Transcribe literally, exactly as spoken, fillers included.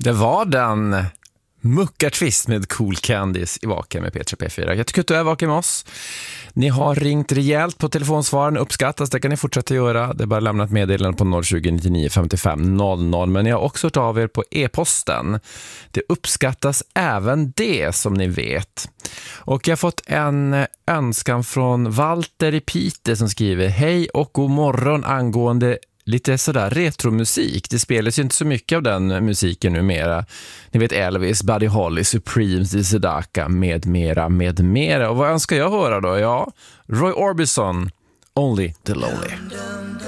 Det var den Muckartvist med Cool Candies i Vaken med P tre P fyra. Jag tycker att du är vaken med oss. Ni har ringt rejält på telefonsvaren, uppskattas, det kan ni fortsätta göra. Det är bara lämna ett meddelande på noll tjugo, nittionio, femtiofem, noll noll. Men ni har också hört av er på e-posten. Det uppskattas även det, som ni vet. Och jag har fått en önskan från Walter i Piteå som skriver: hej och god morgon angående lite sådär retromusik. Det spelas ju inte så mycket av den musiken numera. Ni vet Elvis, Buddy Holly, Supremes, Sedaka med mera, med mera. Och vad önskar jag höra då? Ja, Roy Orbison, Only the Lonely.